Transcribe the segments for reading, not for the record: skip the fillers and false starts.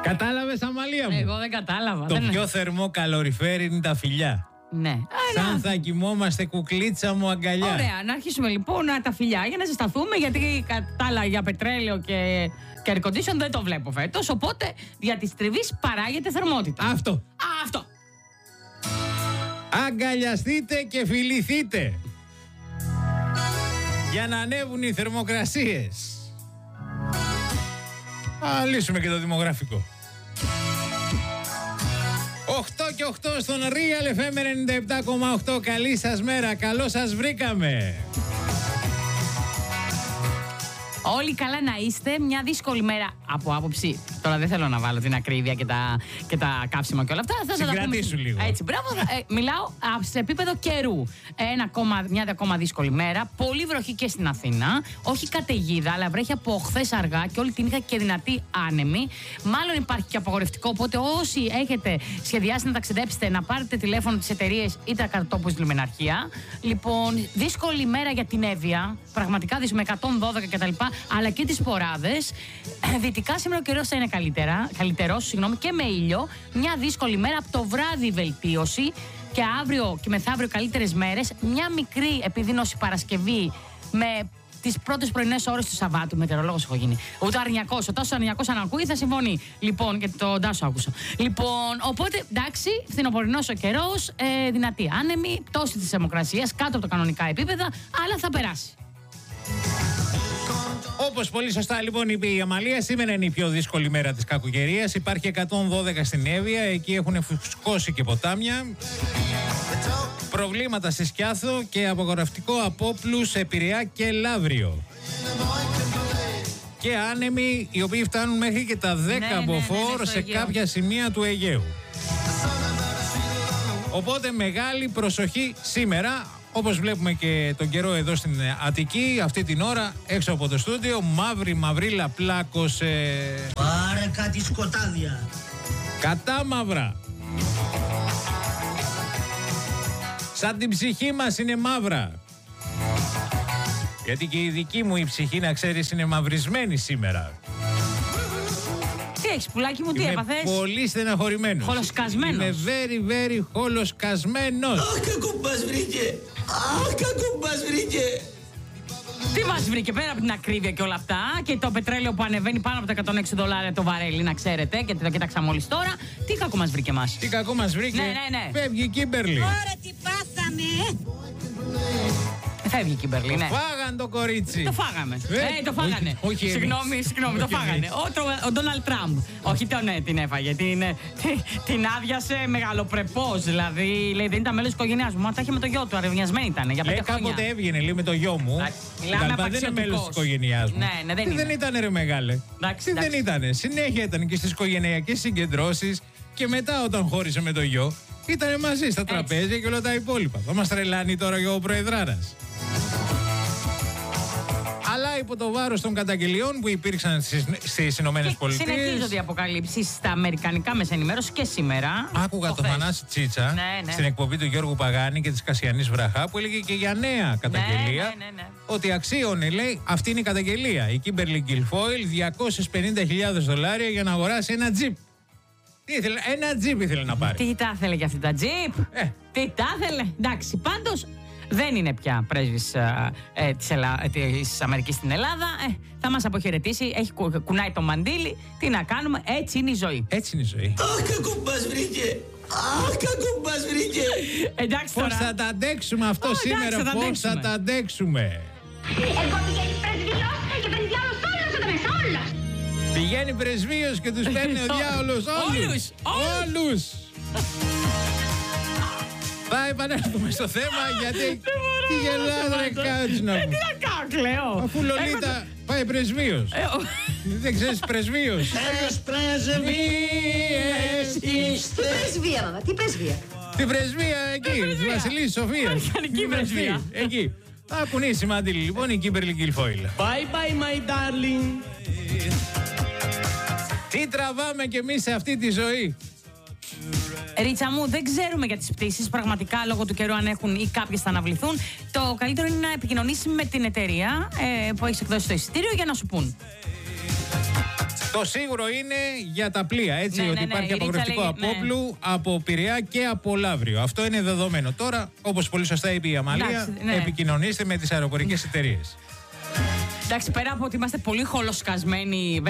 Κατάλαβες, Αμαλία μου? Εγώ δεν κατάλαβα. Το πιο θερμό καλοριφέρι είναι τα φιλιά. Ναι. Σαν θα κοιμόμαστε, κουκλίτσα μου, αγκαλιά. Ωραία, να αρχίσουμε λοιπόν τα φιλιά για να ζεσταθούμε, γιατί κατάλαβα για πετρέλαιο και air condition δεν το βλέπω φέτος. Οπότε δια της τριβής παράγεται θερμότητα. Αυτό. Αυτό. Αγκαλιαστείτε και φιληθείτε για να ανέβουν οι θερμοκρασίες. Λύσουμε και το δημογραφικό. 8 και 8 στον Real FM 97,8. Καλή σας μέρα, καλώς σας βρήκαμε. Όλοι καλά να είστε. Μια δύσκολη μέρα από άποψη. Τώρα δεν θέλω να βάλω την ακρίβεια και τα καύσιμα και όλα αυτά. Συγκρατήσου λίγο. Έτσι, μπράβο. Μιλάω σε επίπεδο καιρού. Μια ακόμα δύσκολη μέρα. Πολύ βροχή και στην Αθήνα. Όχι καταιγίδα, αλλά βρέχει από χθες αργά και όλη την νύχτα και δυνατή άνεμη. Μάλλον υπάρχει και απαγορευτικό. Οπότε όσοι έχετε σχεδιάσει να ταξιδέψετε, να πάρετε τηλέφωνο τις εταιρείες ή τα κατατόπους λιμεναρχία. Λοιπόν, δύσκολη μέρα για την Εύβοια. Πραγματικά δύσκολη με 112 κτλ. Αλλά και τις Ποράδες. Δυτικά σήμερα ο καιρός θα είναι καλύτερος και με ήλιο. Μια δύσκολη μέρα, από το βράδυ βελτίωση και αύριο και μεθαύριο καλύτερες μέρες. Μια μικρή επιδείνωση Παρασκευή με τις πρώτες πρωινές ώρες του Σαββάτου. Μετεωρολόγος έχω γίνει. Ούτε αρνιακός. Ο Τάσος αρνιακός αν ακούει θα συμφωνεί. Λοιπόν, και τον Τάσο άκουσα. Λοιπόν, οπότε εντάξει, φθινοπορεινός ο καιρός, δυνατή άνεμη, πτώση της θερμοκρασίας κάτω από το κανονικά επίπεδα, αλλά θα περάσει. Όπως πολύ σωστά λοιπόν είπε η Αμαλία, σήμερα είναι η πιο δύσκολη μέρα της κακοκαιρίας. Υπάρχει 112 στην Εύβοια, εκεί έχουν φουσκώσει και ποτάμια. Προβλήματα στη Σκιάθο και απαγορευτικό από Πλους σε Πειραιά και Λαύριο. Και άνεμοι οι οποίοι φτάνουν μέχρι και τα 10 μποφόρ σε κάποια σημεία του Αιγαίου. Οπότε μεγάλη προσοχή σήμερα. Όπως βλέπουμε και τον καιρό εδώ στην Αττική, αυτή την ώρα έξω από το στούντιο, μαύρη-μαυρίλα πλάκωσε. Πάρε κάτι σκοτάδια. Κατά μαύρα. Σαν την ψυχή μας είναι μαύρα. Γιατί και η δική μου η ψυχή, να ξέρεις, είναι μαυρισμένη σήμερα. Τι έχεις, πουλάκι μου, τι έπαθες? Είμαι πολύ στεναχωρημένος. Χολοσκασμένος. Είμαι very χολοσκασμένος. Αχ, κακό που μας βρήκε. Τι μας βρήκε πέρα από την ακρίβεια και όλα αυτά και το πετρέλαιο που ανεβαίνει πάνω από τα $106 το βαρέλι, να ξέρετε, και το κοίταξα μόλις τώρα. Τι κακό μας βρήκε εμάς? Τι κακό μας βρήκε? Ναι. Φεύγει η Κίμπερλι. Ωραία, τι πάθαμε. Φεύγει η Κίμπερλι, ναι. Το φάγαν το κορίτσι. Το φάγαμε. Το φάγανε. Όχι, συγγνώμη, το φάγανε. Ο Ντόναλντ Τραμπ. Όχι, την έφαγε. Την άδειασε μεγαλοπρεπώς. Δηλαδή, λέει, δεν ήταν μέλος της οικογένειάς μου. Μα τα είχε με το γιο του. Αρευνιασμένη ήταν για 5 χρόνια. Κάποτε έβγαινε, λέει, με το γιο μου. Δεν είναι μέλος της οικογένειάς μου. Ναι, δεν ήταν, ρε μεγάλε. Δεν ήταν. Συνέχεια ήταν και στις οικογενειακές συγκεντρώσεις. Και μετά, όταν χώρισε με το γιο, ήτανε μαζί στα τραπέζια και όλα τα υπόλοιπα. Θα μας τρελάνει τώρα και ο Προεδράρας. Αλλά υπό το βάρος των καταγγελιών που υπήρξαν στις Ηνωμένες Πολιτείες. Συνεχίζονται οι αποκαλύψεις στα αμερικανικά μέσα ενημέρωση και σήμερα. Άκουγα τον Θανάση Τσίτσα στην εκπομπή του Γιώργου Παγάνη και της Κασιανής Βραχά, που έλεγε και για νέα καταγγελία. Ναι. Ότι αξίωνε, λέει, αυτή είναι η καταγγελία. Η Κίμπερλι Γκιλφόιλ $250,000 για να αγοράσει ένα τζιπ. Τι ήθελε, ένα τζιπ ήθελε να πάρει. Τι τα ήθελε για αυτή τα τζιπ? Τι τα ήθελε? Εντάξει, πάντως δεν είναι πια πρέσβης της Αμερικής στην Ελλάδα. Θα μας αποχαιρετήσει, κουνάει το μαντίλι. Τι να κάνουμε, έτσι είναι η ζωή. Έτσι είναι η ζωή. Αχ, κακό που μας βρήκε. Εντάξει, πώς θα τα αντέξουμε αυτό σήμερα, πώς θα τα αντέξουμε? Εγώ πηγαίνει πρεσβείος και παίρνει διάλος όλος εδώ μέσα, όλος. Πηγαίνει πρεσβείος και τους παίρνει ο διάολος όλους. Θα επανέλθουμε στο θέμα, γιατί τι γελάδρα κάνεις να πω. Τι να κάνω, κλαίω. Αφού Λολίτα πάει πρεσβείος. Δεν ξέρεις πρεσβείος? Πρεσβείες είστε. Πρεσβεία, μάμα, τι πρεσβεία? Την πρεσβεία εκεί, της Βασιλής Σοφίας. Αμερικανική πρεσβεία. Εκεί. Θα κουνήσει μαντήλι λοιπόν η Κίμπερλι Γκιλφόιλ. Bye bye my darling. Τι τραβάμε κι εμείς σε αυτή τη ζωή? Ρίτσα μου, δεν ξέρουμε για τις πτήσεις. Πραγματικά λόγω του καιρού αν έχουν ή κάποιες θα αναβληθούν. Το καλύτερο είναι να επικοινωνήσει με την εταιρεία που έχει εκδώσει το εισιτήριο για να σου πούν. Το σίγουρο είναι για τα πλοία, έτσι, ότι υπάρχει απαγορευτικό από Όπλου, από Πειραιά και από Λαύριο. Αυτό είναι δεδομένο. Τώρα, όπως πολύ σωστά είπε η Αμαλία, επικοινωνήστε με τις αεροπορικές εταιρείες. Εντάξει, πέρα από ότι είμαστε πολύ χολοσκασμένοι,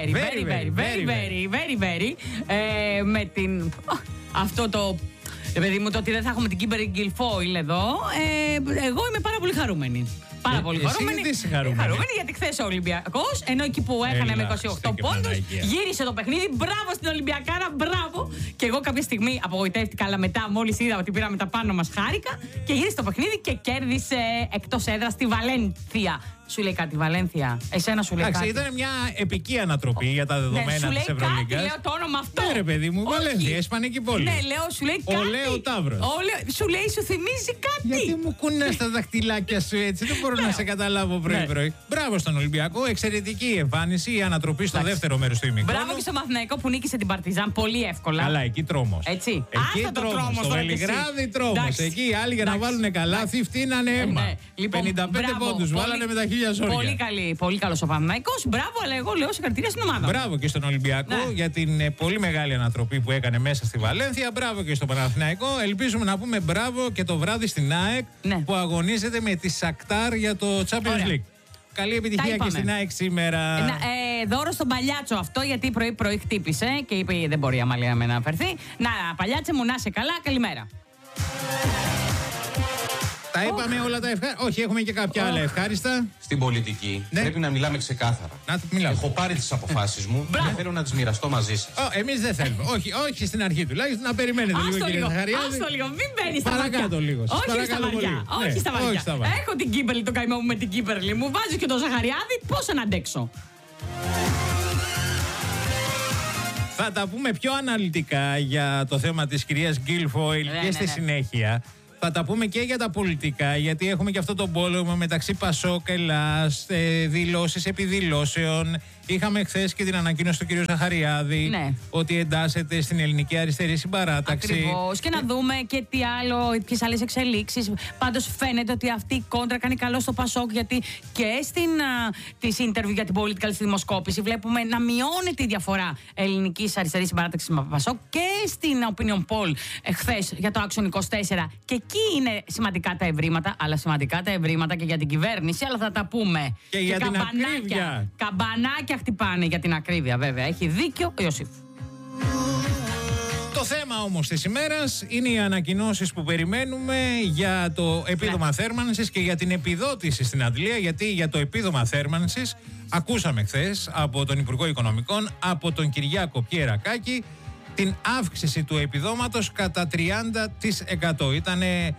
very, με την... Αυτό το... παιδί μου, το ότι δεν θα έχουμε την Kimberly Guilfoyle εδώ, εγώ είμαι πάρα πολύ χαρούμενη. Πάρα πολύ χαρούμενη. Χαρούμενη γιατί χθες ο Ολυμπιακός, ενώ εκεί που έχανε με 28 πόντους, γύρισε το παιχνίδι. Μπράβο στην Ολυμπιακάρα, μπράβο. Και εγώ κάποια στιγμή απογοητεύτηκα, αλλά μετά μόλις είδα ότι πήραμε τα πάνω μας, χάρηκα και γύρισε το παιχνίδι και κέρδισε εκτός έδρας τη Βαλένθια. Σου λέει κάτι, Βαλένθια. Εσένα σου λέει κάτι. Ήταν μια επική ανατροπή για τα δεδομένα της Ευρωλίγκας. Λέω το όνομα αυτό. Ναι, ρε παιδί μου, Βαλένθια, ισπανική πόλη. Ναι, λέω, σου λέει κάτι. Ο Λέο Ταύρος. Σου λέει, σου θυμίζει κάτι. Γιατί μου κουνάς τα δαχτυλάκια σου έτσι, δεν μπορώ να σε καταλάβω πρωί-πρωί. Μπράβο στον Ολυμπιακό, εξαιρετική εμφάνιση, η ανατροπή στο δεύτερο μέρος του ημικρόνου. Μπράβο και στο Μαθηναϊκό που νίκησε την Παρτιζάν πολύ εύκολα. Καλά, εκεί τρόμος. Έτσι. Εκεί τρόμος. Στο Βελιγράδι τρόμος. Εκεί οι άλλοι για να βάλουν καλάθι φτύνανε αίμα. 55 πόντους βάλανε με τα 1000 όρια. Πολύ καλός ο Παναθηναϊκός. Μπράβο, αλλά εγώ λέω συγχαρητήρια στην ομάδα. Μπράβο και στον Ολυμπιακό για την πολύ μεγάλη ανατροπή που έκανε μέσα στη Βαλένθια. Μπράβο και στον Παναθηναϊκό. Ελπίζουμε να πούμε μπράβο και το βράδυ στην ΑΕΚ που αγωνίζεται με τη Σακτάρ για το Champions League. Καλή επιτυχία και στην ΑΕΚ σήμερα. Δώρο στον Παλιάτσο αυτό, γιατί πρωί χτύπησε και είπε δεν μπορεί η Αμαλία να αφαιρθεί. Να, Παλιάτσε μου, να είσαι καλά. Καλημέρα. Τα είπαμε όλα τα ευχάριστα. Όχι, έχουμε και κάποια άλλα ευχάριστα. Στην πολιτική πρέπει να μιλάμε ξεκάθαρα. Έχω πάρει τις αποφάσεις μου και θέλω να τις μοιραστώ μαζί σας. Εμείς δεν θέλουμε. Όχι στην αρχή τουλάχιστον. Να περιμένετε λίγο, κύριε Ζαχαριάδη. Άστο λίγο, μην μπαίνεις στα βαριά. Παρακάτω λίγο. Όχι στα βαριά. Όχι στα βαριά. Έχω την Κίμπερλι, το καημό μου με την Κίμπερλι. Μου βάζεις και τον Ζαχαριάδη, πώς να αντέξω. Θα τα πούμε πιο αναλυτικά για το θέμα της κυρίας Γκίλφοιλ και στη συνέχεια. Θα τα πούμε και για τα πολιτικά, γιατί έχουμε και αυτό το πόλεμο μεταξύ Πασόκ, Ελλάς, δηλώσεις επιδηλώσεων. Είχαμε χθες και την ανακοίνωση του κ. Ζαχαριάδη ότι εντάσσεται στην ελληνική αριστερή συμπαράταξη. Ακριβώς. Και να δούμε και τι άλλο, ποιες άλλες εξελίξεις. Πάντως φαίνεται ότι αυτή η κόντρα κάνει καλό στο Πασόκ, γιατί και στις interview για την political στη δημοσκόπηση βλέπουμε να μειώνεται η διαφορά ελληνικής αριστερής συμπαράταξης με Πασόκ, και στην opinion poll χθες για το Action 24. Και εκεί είναι σημαντικά τα ευρήματα, αλλά σημαντικά τα ευρήματα και για την κυβέρνηση, αλλά θα τα πούμε. Και για την ακρίβεια. Καμπανάκια χτυπάνε για την ακρίβεια, βέβαια. Έχει δίκιο ο Ιωσήφ. Το θέμα όμως της ημέρας είναι οι ανακοινώσεις που περιμένουμε για το επίδομα θέρμανσης και για την επιδότηση στην Αντλία, γιατί για το επίδομα θέρμανσης ακούσαμε χθες από τον Υπουργό Οικονομικών, από τον Κυριάκο Πιερακάκη, την αύξηση του επιδόματος κατά 30%. Ήτανε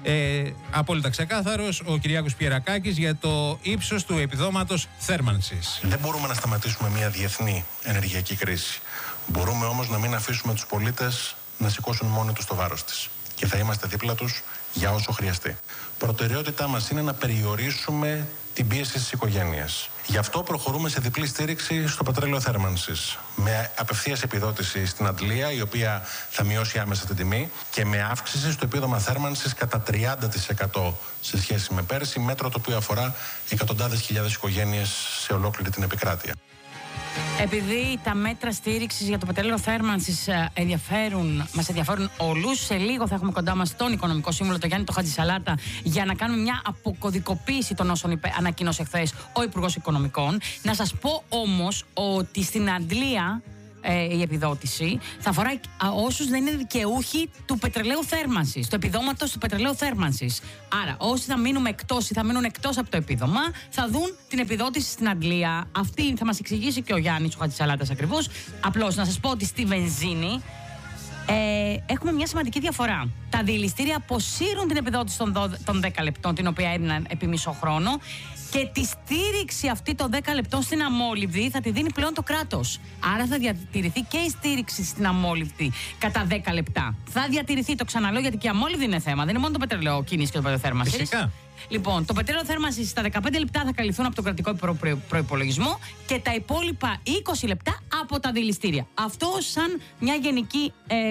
απόλυτα ξεκάθαρος ο Κυριάκος Πιερακάκης για το ύψος του επιδόματος θέρμανσης. Δεν μπορούμε να σταματήσουμε μια διεθνή ενεργειακή κρίση. Μπορούμε όμως να μην αφήσουμε τους πολίτες να σηκώσουν μόνοι τους το βάρος της. Και θα είμαστε δίπλα τους για όσο χρειαστεί. Προτεραιότητά μας είναι να περιορίσουμε την πίεση στις οικογένειες. Γι' αυτό προχωρούμε σε διπλή στήριξη στο πετρέλαιο θέρμανσης. Με απευθείας επιδότηση στην Αντλία, η οποία θα μειώσει άμεσα την τιμή, και με αύξηση στο επίδομα θέρμανσης κατά 30% σε σχέση με πέρσι, μέτρο το οποίο αφορά εκατοντάδες χιλιάδες οικογένειες σε ολόκληρη την επικράτεια. Επειδή τα μέτρα στήριξης για το πετρέλαιο θέρμανσης μας ενδιαφέρουν όλους, σε λίγο θα έχουμε κοντά μας τον Οικονομικό Σύμβουλο, τον Γιάννη Χατζησαλάτα, για να κάνουμε μια αποκωδικοποίηση των όσων ανακοίνωσε χθες ο Υπουργός Οικονομικών. Να σας πω όμως ότι στην Αντλία η επιδότηση θα αφορά όσους δεν είναι δικαιούχοι του πετρελαίου θέρμανσης, του επιδόματος του πετρελαίου θέρμανσης. Άρα, όσοι θα μείνουν εκτός ή θα μείνουν εκτός από το επίδομα, θα δουν την επιδότηση στην Αντλία. Αυτή θα μας εξηγήσει και ο Γιάννης ο Χατζησαλάτας ακριβώς. Απλώς να σας πω ότι στη βενζίνη έχουμε μια σημαντική διαφορά. Τα διελιστήρια αποσύρουν την επιδότηση των 10 λεπτών, την οποία έδιναν επί μισό χρόνο, και τη στήριξη αυτή των 10 λεπτών στην αμόλυβδη θα τη δίνει πλέον το κράτος. Άρα θα διατηρηθεί και η στήριξη στην αμόλυβδη κατά 10 λεπτά. Θα διατηρηθεί, το ξαναλέω, γιατί και η αμόλυβδη είναι θέμα. Δεν είναι μόνο το πετρελαίο κίνηση και το πετρελαίο θέρμανσης. Φυσικά. Λοιπόν, το πετρέλαιο θέρμανσης στα 15 λεπτά θα καλυφθούν από τον κρατικό προϋπολογισμό και τα υπόλοιπα 20 λεπτά από τα δηληστήρια. Αυτό σαν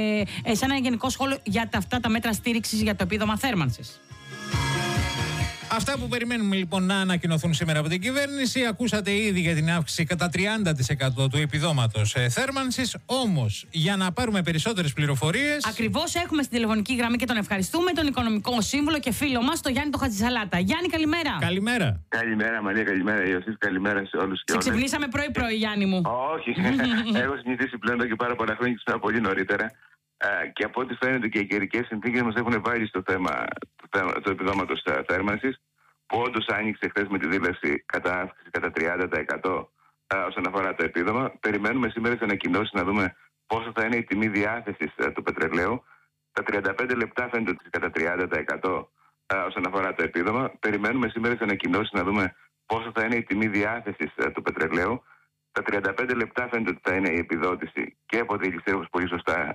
ένα γενικό σχόλιο για αυτά τα μέτρα στήριξης για το επίδομα θέρμανσης. Αυτά που περιμένουμε λοιπόν να ανακοινωθούν σήμερα από την κυβέρνηση. Ακούσατε ήδη για την αύξηση κατά 30% του επιδόματος θέρμανσης. Όμως, για να πάρουμε περισσότερες πληροφορίες. Ακριβώς, έχουμε στην τηλεφωνική γραμμή και τον ευχαριστούμε τον οικονομικό σύμβουλο και φίλο μας, τον Γιάννη τον Χατζησαλάτα. Γιάννη, καλημέρα. Καλημέρα. Καλημέρα, Μαρία, καλημέρα, Ιωσής, καλημέρα σε όλους και όλες. Σε ξυπνήσαμε πρωί-πρωί, Γιάννη μου. Όχι, έχω συνηθίσει πλέον εδώ και πάρα πολλά χρόνια και σήμερα πολύ νωρίτερα. Και από ό,τι φαίνεται και οι καιρικές συνθήκες μας έχουν βάλει στο θέμα του επιδόματος θέρμανσης, που όντως άνοιξε χθες με τη δήλωση κατά αύξηση κατά 30% όσον αφορά το επίδομα. Περιμένουμε σήμερα τις ανακοινώσεις να δούμε πόσο θα είναι η τιμή διάθεσης του πετρελαίου. Τα 35 λεπτά φαίνεται ότι κατά 30% όσον αφορά το επίδομα. Περιμένουμε σήμερα τις ανακοινώσεις να δούμε πόσο θα είναι η τιμή διάθεσης του πετρελαίου. Τα 35 λεπτά φαίνεται ότι θα είναι η επιδότηση και από τη Ελιστέρω, όπως πολύ σωστά